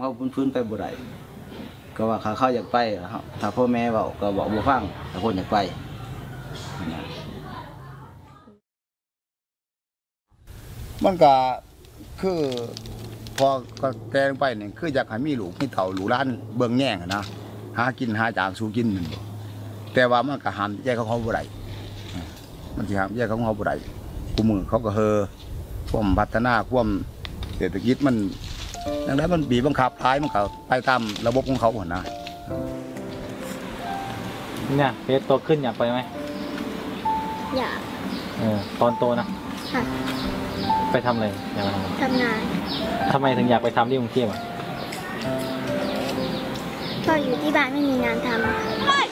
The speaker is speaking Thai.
เขาพื้นไปบ่ได้ก็ว่าเขาอยากไปถ้าพ่อแม่บอกก็บอกบ่ฟังถ้าคนอยากไปมันก็คือพอก็แกงไปเนี่ยคืออยากให้มีลูกมีเต่าหลูร้านเบิ่งแง่งนะหากินหาจางสู้กินมันแต่ว่ามันก็ห้ามแยกเขาบ่ได้มันสิห้ามแยกเขาบ่ได้กูมือเขาก็ความพัฒนาความเศรษฐกิจมันดังนั้นมันบีบบังคับท้ายมันก็ไปตามระบบของเขาหมดนะเนี่ยเพชรโตขึ้นอยากไปไหมอยากตอนโตนะค่ะไปทำอะไรอยากทำงานทำไมถึงอยากไปทำที่กรุงเทพอ่ะก็อยู่ที่บ้านไม่มีงานทำ